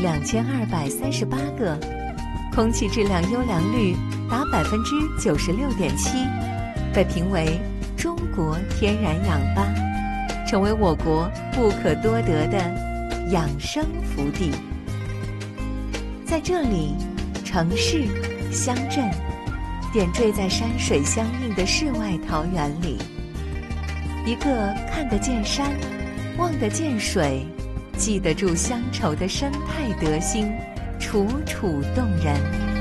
2238个，空气质量优良率达96.7%，被评为中国天然氧吧，成为我国不可多得的养生福地。在这里，城市、乡镇点缀在山水相映的世外桃源里，一个看得见山、望得见水、记得住乡愁的生态德行，楚楚动人。